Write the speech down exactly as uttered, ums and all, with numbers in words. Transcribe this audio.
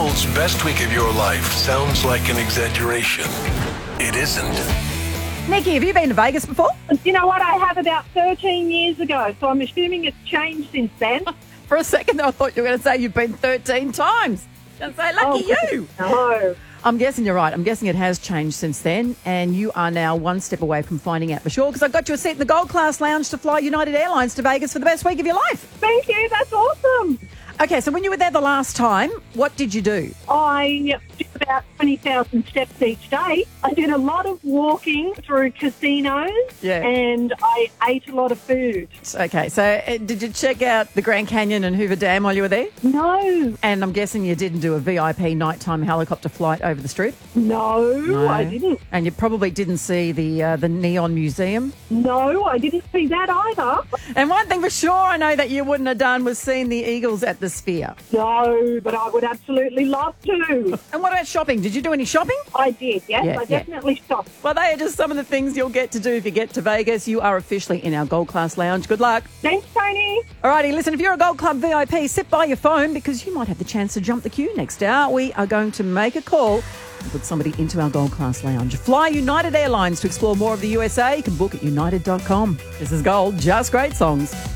Gold's best week of your life sounds like an exaggeration. It isn't. Nikki, have you been to Vegas before? You know what? I have about thirteen years ago, so I'm assuming it's changed since then. For a second, I thought you were going to say you've been thirteen times. I was going to say, lucky Oh, you. No. I'm guessing you're right. I'm guessing it has changed since then, and you are now one step away from finding out for sure, because I got you a seat in the Gold Class Lounge to fly United Airlines to Vegas for the best week of your life. Thank you. That's awesome. Okay, so when you were there the last time, what did you do? I did about twenty thousand steps each day. I did a lot of walking through casinos, Yeah. and I ate a lot of food. Okay, so uh, did you check out the Grand Canyon and Hoover Dam while you were there? No, And I'm guessing you didn't do a V I P nighttime helicopter flight over the strip? no, I didn't. And you probably didn't see the uh, the Neon Museum? No, I didn't see that either. And one thing for sure I know that you wouldn't have done was seen the Eagles at the Sphere. No, but I would absolutely love to. And what about shopping? Did you do any shopping? I did, yes, Yeah, I yeah. definitely stopped. Well, they are just some of the things you'll get to do if you get to Vegas. You are officially in our Gold Class Lounge. Good luck. Thanks, Tony. Alrighty, listen, if you're a Gold Club V I P, sit by your phone because you might have the chance to jump the queue next hour. We are going to make a call and put somebody into our Gold Class Lounge. Fly United Airlines to explore more of the U S A. You can book at united dot com. This is Gold, just great songs.